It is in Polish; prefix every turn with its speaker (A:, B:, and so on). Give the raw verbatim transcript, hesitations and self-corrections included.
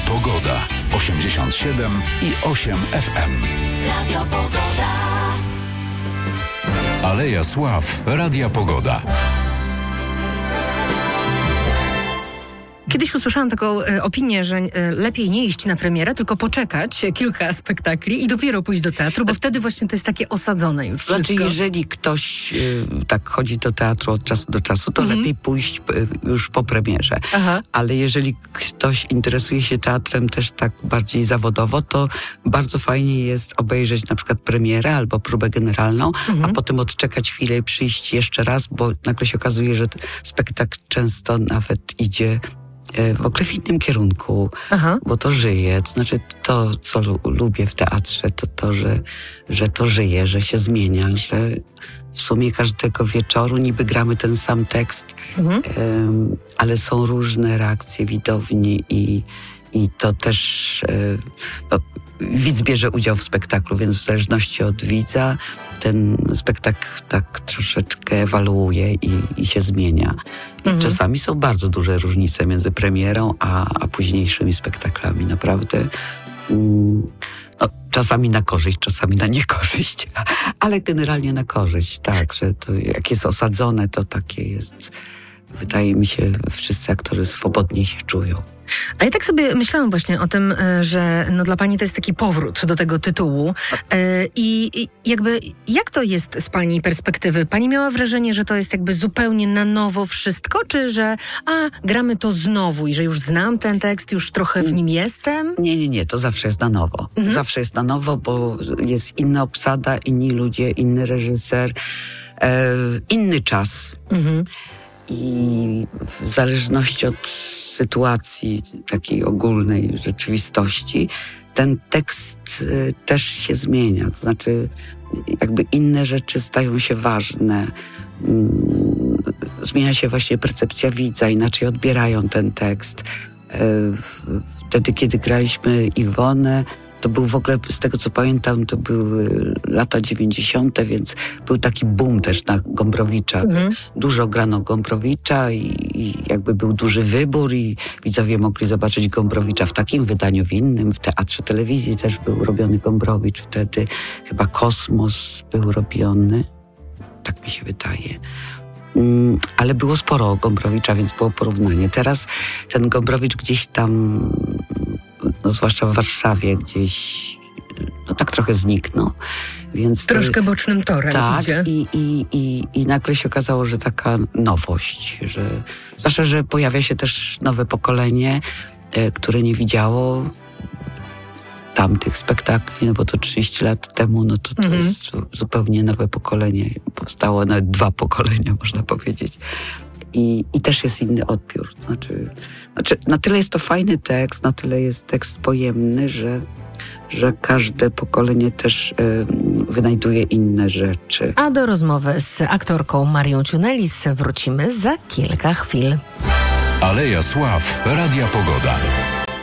A: Pogoda. osiemdziesiąt siedem i osiem F M. Radio Pogoda. Aleja Sław. Radia Pogoda.
B: Kiedyś usłyszałam taką e, opinię, że e, lepiej nie iść na premierę, tylko poczekać kilka spektakli i dopiero pójść do teatru, bo wtedy właśnie to jest takie osadzone już wszystko.
C: Znaczy, jeżeli ktoś y, tak chodzi do teatru od czasu do czasu, to mm-hmm. lepiej pójść y, już po premierze. Aha. Ale jeżeli ktoś interesuje się teatrem też tak bardziej zawodowo, to bardzo fajnie jest obejrzeć na przykład premierę albo próbę generalną, mm-hmm. a potem odczekać chwilę i przyjść jeszcze raz, bo nagle się okazuje, że spektakl często nawet idzie w ogóle w innym kierunku, Aha. bo to żyje. To znaczy to, co lu- lubię w teatrze, to to, że, że to żyje, że się zmienia, że w sumie każdego wieczoru niby gramy ten sam tekst, mhm. um, ale są różne reakcje widowni i, i to też um, no, widz bierze udział w spektaklu, więc w zależności od widza ten spektakl tak troszeczkę ewoluuje i, i się zmienia. I mhm. czasami są bardzo duże różnice między premierą a, a późniejszymi spektaklami. Naprawdę mm, no, czasami na korzyść, czasami na niekorzyść, ale generalnie na korzyść. Tak, że to jak jest osadzone, to takie jest, wydaje mi się, wszyscy aktorzy swobodniej się czują.
B: A ja tak sobie myślałam właśnie o tym, że no dla pani to jest taki powrót do tego tytułu i, i jakby jak to jest z pani perspektywy? Pani miała wrażenie, że to jest jakby zupełnie na nowo wszystko, czy że a, gramy to znowu i że już znam ten tekst, już trochę w nim jestem?
C: Nie, nie, nie, to zawsze jest na nowo. Mhm. Zawsze jest na nowo, bo jest inna obsada, inni ludzie, inny reżyser, e, inny czas. Mhm. I w zależności od sytuacji takiej ogólnej rzeczywistości, ten tekst y, też się zmienia. To znaczy, jakby inne rzeczy stają się ważne. Mm, zmienia się właśnie percepcja widza, inaczej odbierają ten tekst. Y, wtedy, kiedy graliśmy Iwonę, to był w ogóle, z tego co pamiętam, to były lata dziewięćdziesiąte, więc był taki boom też na Gombrowicza. Mhm. Dużo grano Gombrowicza i, i jakby był duży wybór i widzowie mogli zobaczyć Gombrowicza w takim wydaniu, w innym. W Teatrze Telewizji też był robiony Gombrowicz wtedy. Chyba Kosmos był robiony. Tak mi się wydaje. Mm, ale było sporo Gombrowicza, więc było porównanie. Teraz ten Gombrowicz gdzieś tam, no, zwłaszcza w Warszawie, gdzieś no, tak trochę zniknął. Więc
B: troszkę bocznym torem
C: tak,
B: idzie.
C: I, i, i, i nagle się okazało, że taka nowość, że zwłaszcza, że pojawia się też nowe pokolenie, e, które nie widziało tamtych spektakli, no bo to trzydzieści lat temu, no to to mhm. jest zupełnie nowe pokolenie. Powstało nawet dwa pokolenia, można powiedzieć. I, i też jest inny odbiór. Znaczy, znaczy, na tyle jest to fajny tekst, na tyle jest tekst pojemny, że, że każde pokolenie też y, wynajduje inne rzeczy.
B: A do rozmowy z aktorką Marią Ciunelis wrócimy za kilka chwil.
A: Aleja Sław. Radia Pogoda.